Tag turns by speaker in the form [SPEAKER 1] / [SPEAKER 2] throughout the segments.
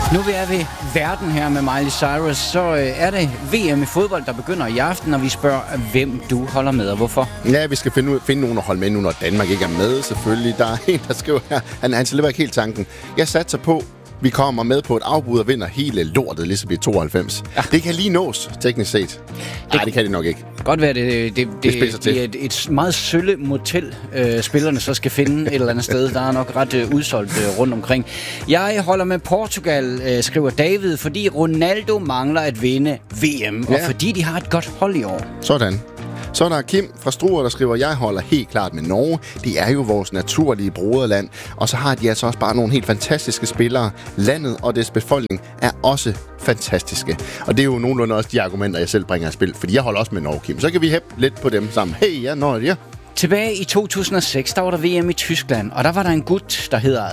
[SPEAKER 1] Nu vi er ved verden her med Miley Cyrus, så er det VM i fodbold, der begynder i aften, og vi spørger, hvem du holder med, og hvorfor?
[SPEAKER 2] Ja, vi skal finde nogen at holde med nu, når Danmark ikke er med, selvfølgelig. Der er en, der skriver her, han slipper ikke helt tanken. Jeg satser på, vi kommer med på et afbud og vinder hele lortet, ligesom i 92. Ja. Det kan lige nås, teknisk set. Nej, det kan det nok ikke.
[SPEAKER 1] Godt være, det er et meget sølle motel, spillerne så skal finde et eller andet sted. Der er nok ret udsolgt rundt omkring. Jeg holder med Portugal, skriver David, fordi Ronaldo mangler at vinde VM, og fordi de har et godt hold i år.
[SPEAKER 2] Sådan. Så er der Kim fra Struer, der skriver, jeg holder helt klart med Norge. Det er jo vores naturlige broderland. Og så har de altså også bare nogle helt fantastiske spillere. Landet og dets befolkning er også fantastiske. Og det er jo nogenlunde også de argumenter, jeg selv bringer i spil. Fordi jeg holder også med Norge, Kim. Så kan vi hæppe lidt på dem sammen. Hey, ja, når det er.
[SPEAKER 1] Tilbage i 2006, der var der VM i Tyskland. Og der var der en gut, der hedder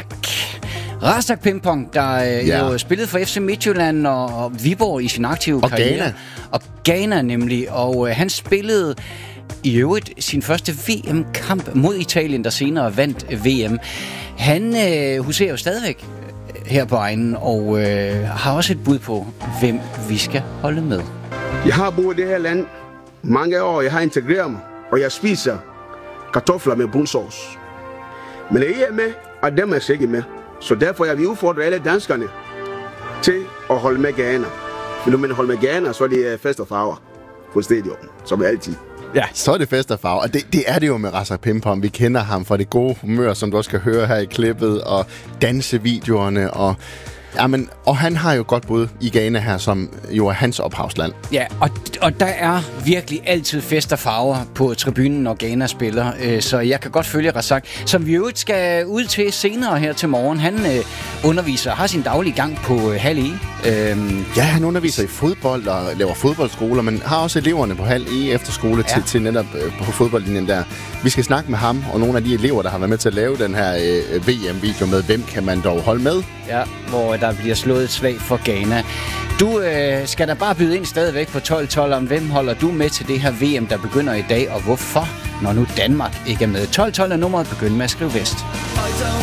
[SPEAKER 1] Razak Pimpong, der jo spillede for FC Midtjylland og Viborg i sin aktive karriere.
[SPEAKER 2] Ghana.
[SPEAKER 1] Og Ghana nemlig. Og han spillede i øvrigt sin første VM-kamp mod Italien, der senere vandt VM. Han huserer jo stadigvæk her på egnen og har også et bud på, hvem vi skal holde med.
[SPEAKER 3] Jeg har boet i det her land mange år. Jeg har integreret mig, og jeg spiser kartofler med brunsauce. Men jeg er med, og dem er ikke med. Så derfor er vi udfordret alle danskerne til at holde med Ghana. Men når man holder med Ghana, så er det fest og farver på stadion, som altid.
[SPEAKER 2] Ja, så er det fest og farver. Og det er det jo med Razak Pimpong. Vi kender ham for det gode humør, som du også kan høre her i klippet, og dansevideoerne, og han har jo godt bud i Ghana her, som jo er hans ophavsland.
[SPEAKER 1] Ja, og der er virkelig altid fest og farver på tribunen, når Ghana spiller. Så jeg kan godt følge Razak, som vi jo skal ud til senere her til morgen. Han har sin daglige gang på Hal E.
[SPEAKER 2] Ja, han underviser i fodbold og laver fodboldskoler, men har også eleverne på Hal E efterskole til netop på fodboldlinjen der. Vi skal snakke med ham og nogle af de elever, der har været med til at lave den her VM-video med, hvem kan man dog holde med?
[SPEAKER 1] Ja, hvor der bliver slået et slag for Ghana. Du skal da bare byde ind stadigvæk på 12-12 om, hvem holder du med til det her VM, der begynder i dag, og hvorfor, når nu Danmark ikke er med. 12-12 er nummeret, begynd med at skrive vest.